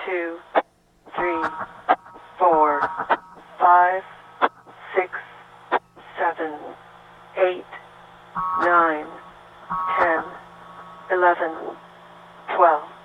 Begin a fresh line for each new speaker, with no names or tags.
2, 3, 4, 5, 6, 7, 8, 9, 10, 11, 12.